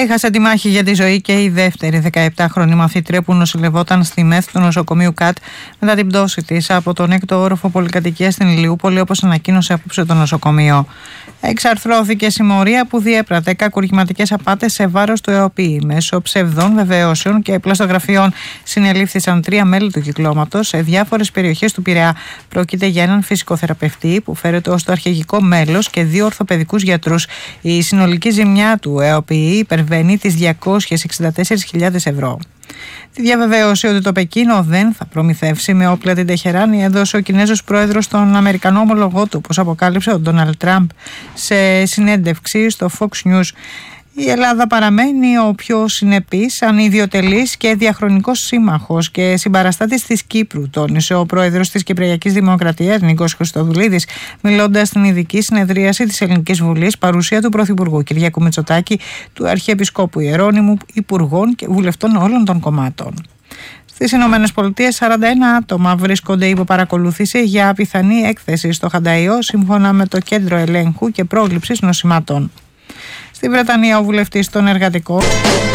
Έχασε τη μάχη για τη ζωή και η δεύτερη 17χρονη μαθήτρια που νοσηλευόταν στη ΜΕΘ του νοσοκομείου ΚΑΤ μετά την πτώση της από τον 6ο όροφο πολυκατοικίας στην Ηλιούπολη, όπως ανακοίνωσε απόψε το νοσοκομείο. Εξαρθρώθηκε συμμορία που διέπρατε κακουργηματικές απάτες σε βάρος του ΕΟΠΗ. Μέσω ψευδών βεβαιώσεων και πλαστογραφιών συνελήφθησαν 3 μέλη του κυκλώματος σε διάφορες περιοχές του Πειραιά. Πρόκειται για έναν φυσικοθεραπευτή που φέρεται ως το αρχηγικό μέλος και 2 ορθοπαιδικούς γιατρούς. Η συνολική ζημιά του ΕΟΠΗ υπερβαίνει τις 264.000 ευρώ. Τη διαβεβαίωση ότι το Πεκίνο δεν θα προμηθεύσει με όπλα την Τεχεράνη έδωσε ο Κινέζος πρόεδρος στον Αμερικανό ομολογό του, όπως αποκάλυψε ο Ντόναλντ Τραμπ σε συνέντευξη στο Fox News. Η Ελλάδα παραμένει ο πιο συνεπής, ανιδιοτελής και διαχρονικός σύμμαχος και συμπαραστάτης της Κύπρου, τόνισε ο πρόεδρος της Κυπριακής Δημοκρατίας Νίκος Χριστοδουλίδης, μιλώντας στην ειδική συνεδρίαση της Ελληνικής Βουλής, παρουσία του Πρωθυπουργού Κυριάκου Μητσοτάκη, του Αρχιεπισκόπου Ιερώνυμου, υπουργών και βουλευτών όλων των κομμάτων. Στις Ηνωμένες Πολιτείες, 41 άτομα βρίσκονται υπό παρακολούθηση για πιθανή έκθεση στο Χανταϊό, σύμφωνα με το Κέντρο Ελέγχου και Πρόληψης Νοσημάτων. Στη Βρετανία, ο βουλευτής των Εργατικών